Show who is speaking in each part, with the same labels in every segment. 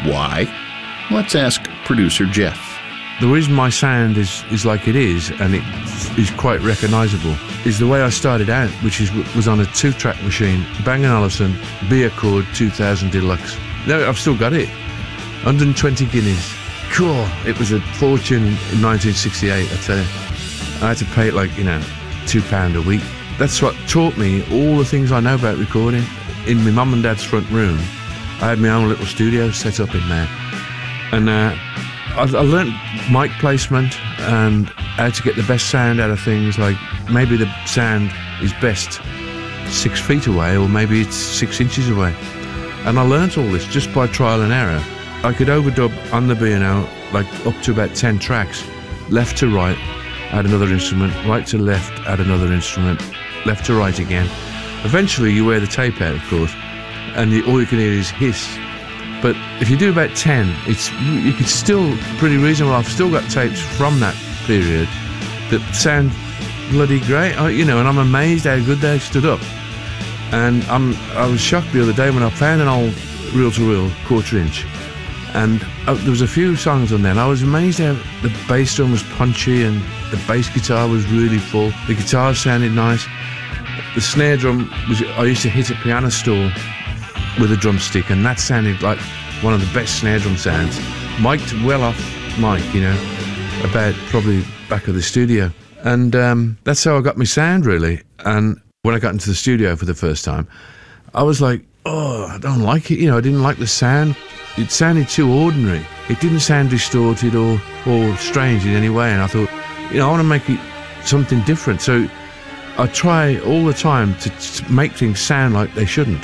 Speaker 1: Why? Let's ask producer Jeff.
Speaker 2: The reason my sound is like it is, and it is quite recognisable, is the way I started out, which was on a 2-track machine, Bang & Olufsen, B Accord 2000 Deluxe. No, I've still got it. 120 guineas. Cool. It was a fortune in 1968, I tell you. I had to pay it like, £2 a week. That's what taught me all the things I know about recording. In my mum and dad's front room, I had my own little studio set up in there. And I learnt mic placement and how to get the best sound out of things. Like maybe the sound is best 6 feet away, or maybe it's 6 inches away. And I learnt all this just by trial and error. I could overdub on the B&O like up to about 10 tracks, left to right, add another instrument, right to left, add another instrument, left to right again. Eventually you wear the tape out, of course, and all you can hear is hiss. But if you do about 10, you can still pretty reasonable. I've still got tapes from that period that sound bloody great, and I'm amazed how good they stood up. And I was shocked the other day when I found an old reel-to-reel 1/4 inch, and there was a few songs on there, and I was amazed how the bass drum was punchy and the bass guitar was really full. The guitar sounded nice. The snare drum I used to hit a piano stool with a drumstick, and that sounded like one of the best snare drum sounds. Mic'd well off mic, about probably back of the studio. And that's how I got my sound, really. And when I got into the studio for the first time, I was like, oh, I don't like it. I didn't like the sound. It sounded too ordinary. It didn't sound distorted or strange in any way. And I thought, I want to make it something different. So I try all the time to make things sound like they shouldn't.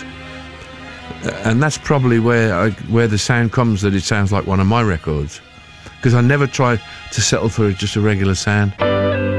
Speaker 2: And that's probably where the sound comes, that it sounds like one of my records. Because I never try to settle for just a regular sound.